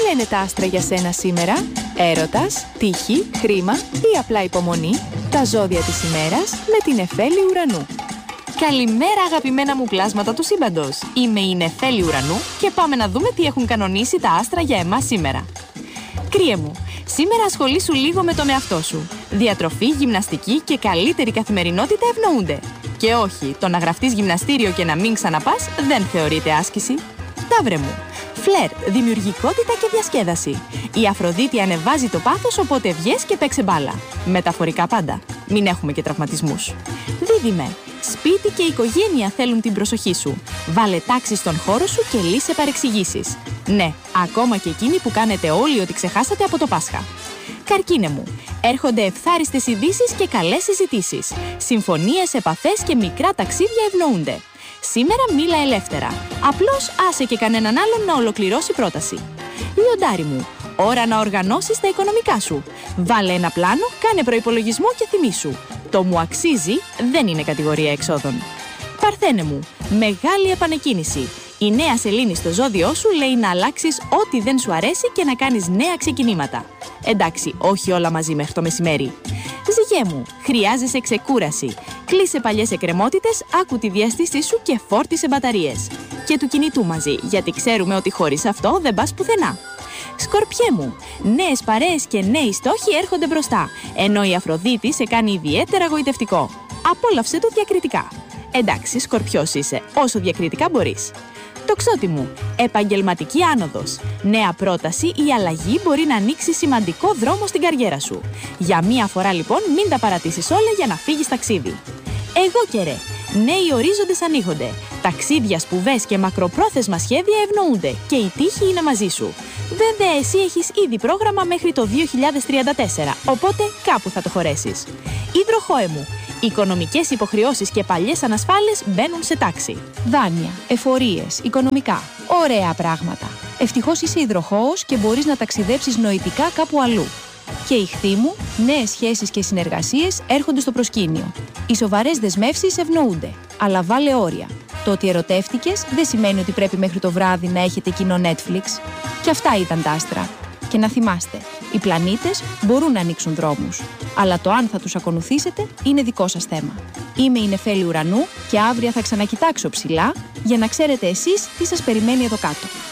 λένε τα άστρα για σένα σήμερα? Έρωτας, τύχη, χρήμα ή απλά υπομονή? Τα ζώδια της ημέρας με την Νεφέλη Ουρανού. Καλημέρα αγαπημένα μου πλάσματα του σύμπαντος. Είμαι η Νεφέλη Ουρανού και πάμε να δούμε τι έχουν κανονίσει τα άστρα για εμάς σήμερα. Κρύε μου, σήμερα ασχολήσου λίγο με τον εαυτό σου. Διατροφή, γυμναστική και καλύτερη καθημερινότητα ευνοούνται. Και όχι, το να γραφτείς γυμναστήριο και να μην ξαναπάς δεν θεωρείται άσκηση. Ταύρε μου, φλερ, δημιουργικότητα και διασκέδαση. Η Αφροδίτη ανεβάζει το πάθος, οπότε βγες και παίξε μπάλα. Μεταφορικά πάντα. Μην έχουμε και τραυματισμούς. Δίδυμε, σπίτι και οικογένεια θέλουν την προσοχή σου. Βάλε τάξη στον χώρο σου και λύσε παρεξηγήσεις. Ναι, ακόμα και εκείνοι που κάνετε όλοι ότι ξεχάσατε από το Πάσχα. Καρκίνε μου, έρχονται ευχάριστες ειδήσεις και καλές συζητήσεις. Συμφωνίες, επαφές και μικρά ταξίδια ευνοούνται. Σήμερα μίλα ελεύθερα. Απλώς άσε και κανέναν άλλον να ολοκληρώσει πρόταση. Λιοντάρι μου, ώρα να οργανώσεις τα οικονομικά σου. Βάλε ένα πλάνο, κάνε προϋπολογισμό και θυμήσου. Το μου αξίζει δεν είναι κατηγορία εξόδων. Παρθένε μου, μεγάλη επανεκκίνηση. Η νέα σελήνη στο ζώδιό σου λέει να αλλάξεις ό,τι δεν σου αρέσει και να κάνεις νέα ξεκινήματα. Εντάξει, όχι όλα μαζί μέχρι το μεσημέρι. Ζυγέ μου, χρειάζεσαι ξεκούραση. Κλείσε παλιές εκκρεμότητες, άκου τη διαστήσή σου και φόρτισε μπαταρίες. Και του κινητού μαζί, γιατί ξέρουμε ότι χωρίς αυτό δεν πας πουθενά. Σκορπιέ μου, νέες παρέες και νέοι στόχοι έρχονται μπροστά, ενώ η Αφροδίτη σε κάνει ιδιαίτερα γοητευτικό. Απόλαυσέ το διακριτικά. Εντάξει, Σκορπιός είσαι, όσο διακριτικά μπορείς. Τοξότη μου, επαγγελματική άνοδος. Νέα πρόταση ή αλλαγή μπορεί να ανοίξει σημαντικό δρόμο στην καριέρα σου. Για μία φορά λοιπόν μην τα παρατήσεις όλα για να φύγεις ταξίδι. Εγώ και ρε, νέοι ορίζοντες ανοίγονται. Ταξίδια, σπουδές και μακροπρόθεσμα σχέδια ευνοούνται και η τύχη είναι μαζί σου. Βέβαια εσύ έχεις ήδη πρόγραμμα μέχρι το 2034, οπότε κάπου θα το χωρέσεις. Υδροχόε μου, οικονομικές υποχρεώσεις και παλιές ανασφάλειες μπαίνουν σε τάξη. Δάνεια, εφορίες, οικονομικά. Ωραία πράγματα. Ευτυχώς είσαι υδροχόος και μπορείς να ταξιδέψεις νοητικά κάπου αλλού. Και Ιχθύ μου, νέες σχέσεις και συνεργασίες έρχονται στο προσκήνιο. Οι σοβαρές δεσμεύσεις ευνοούνται, αλλά βάλε όρια. Το ότι ερωτεύτηκες δεν σημαίνει ότι πρέπει μέχρι το βράδυ να έχετε κοινό Netflix. Και αυτά ήταν τα άστρα. Και να θυμάστε, οι πλανήτες μπορούν να ανοίξουν δρόμους, αλλά το αν θα τους ακολουθήσετε είναι δικό σας θέμα. Είμαι η Νεφέλη Ουρανού και αύριο θα ξανακοιτάξω ψηλά για να ξέρετε εσείς τι σας περιμένει εδώ κάτω.